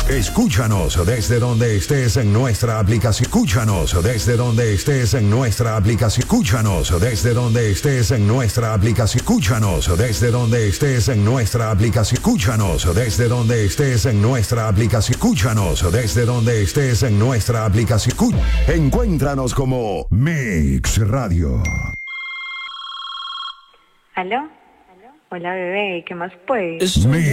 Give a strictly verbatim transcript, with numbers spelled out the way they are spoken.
Escúchanos desde donde estés en nuestra aplicación. Escúchanos desde donde estés en nuestra aplicación. Escúchanos desde donde estés en nuestra aplicación. Escúchanos desde donde estés en nuestra aplicación. Escúchanos desde donde estés en nuestra aplicación. Escúchanos desde donde estés en nuestra aplicación. Encuéntranos como Mix Radio. ¿Aló? Hola, bebé, ¿qué más pues? Mix.